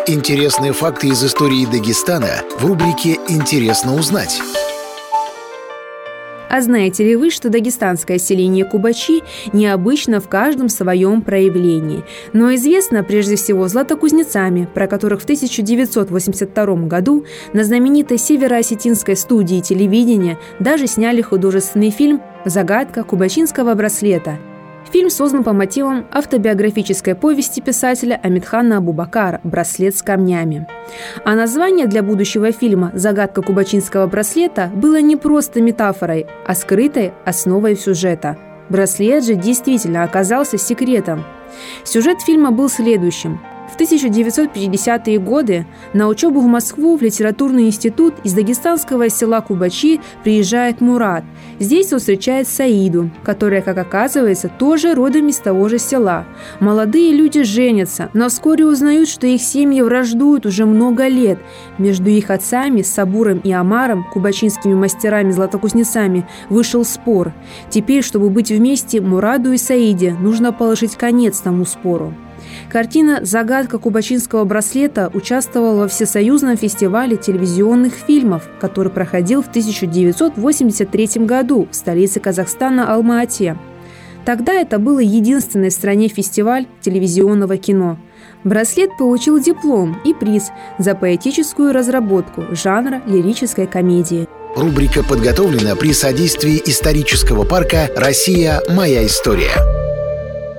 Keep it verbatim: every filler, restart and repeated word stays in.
Интересные факты из истории Дагестана в рубрике «Интересно узнать». А знаете ли вы, что дагестанское селение Кубачи необычно в каждом своем проявлении, но известно прежде всего златокузнецами, про которых в тысяча девятьсот восемьдесят втором году на знаменитой североосетинской студии телевидения даже сняли художественный фильм «Загадка кубачинского браслета». Фильм создан по мотивам автобиографической повести писателя Амитхана Абубакара «Браслет с камнями». А название для будущего фильма «Загадка кубачинского браслета» было не просто метафорой, а скрытой основой сюжета. Браслет же действительно оказался секретом. Сюжет фильма был следующим. В тысяча девятьсот пятидесятые годы на учебу в Москву в литературный институт из дагестанского села Кубачи приезжает Мурат. Здесь он встречает Саиду, которая, как оказывается, тоже родом из того же села. Молодые люди женятся, но вскоре узнают, что их семьи враждуют уже много лет. Между их отцами, Сабуром и Амаром, кубачинскими мастерами-златокузнецами, вышел спор. Теперь, чтобы быть вместе, Мураду и Саиде нужно положить конец тому спору. Картина «Загадка кубачинского браслета» участвовала во всесоюзном фестивале телевизионных фильмов, который проходил в тысяча девятьсот восемьдесят третьем году в столице Казахстана Алма-Ате. Тогда это был единственный в стране фестиваль телевизионного кино. Браслет получил диплом и приз за поэтическую разработку жанра лирической комедии. Рубрика подготовлена при содействии исторического парка «Россия. Моя история».